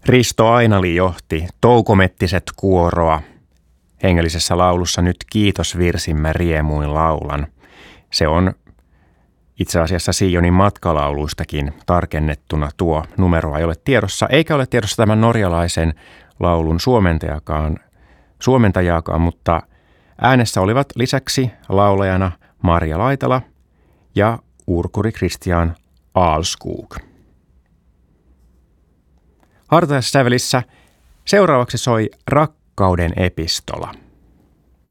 Risto Ainali johti Toukomettiset kuoroa. Hengellisessä laulussa Nyt kiitosvirsin mä riemuin laulan. Se on itse asiassa Sionin matkalauluistakin tarkennettuna, tuo numero ei ole tiedossa, eikä ole tiedossa tämän norjalaisen laulun suomentajaakaan, mutta äänessä olivat lisäksi laulajana Marja Laitala ja urkuri Christian Alskog. Hartajaissävelissä seuraavaksi soi Rakkauden epistola.